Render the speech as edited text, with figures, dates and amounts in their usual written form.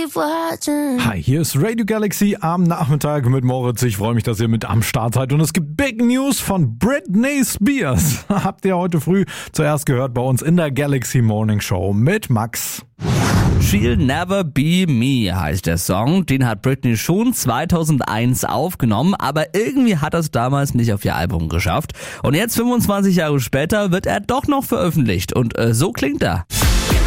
Hi, hier ist Radio Galaxy am Nachmittag mit Moritz. Ich freue mich, dass ihr mit am Start seid. Und es gibt Big News von Britney Spears. Habt ihr heute früh zuerst gehört bei uns in der Galaxy Morning Show mit Max. She'll Never Be Me heißt der Song. Den hat Britney schon 2001 aufgenommen, aber irgendwie hat er es damals nicht auf ihr Album geschafft. Und jetzt, 25 Jahre später, wird er doch noch veröffentlicht. Und so klingt er.